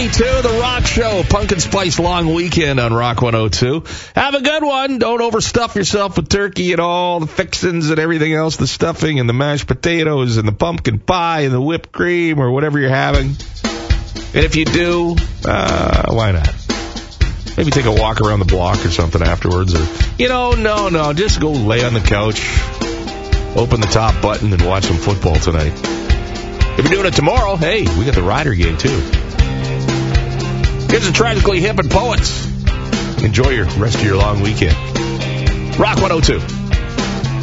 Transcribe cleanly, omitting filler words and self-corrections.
7:22, The Rock Show, Pumpkin Spice Long Weekend on Rock 102. Have a good one. Don't overstuff yourself with turkey and all the fixings and everything else, the stuffing and the mashed potatoes and the pumpkin pie and the whipped cream or whatever you're having. And if you do, why not? Maybe take a walk around the block or something afterwards. Or, no, just go lay on the couch, open the top button, and watch some football tonight. If you're doing it tomorrow, hey, we got the Rider game, too. Here's the Tragically Hip and Poets. Enjoy your rest of your long weekend. Rock 102.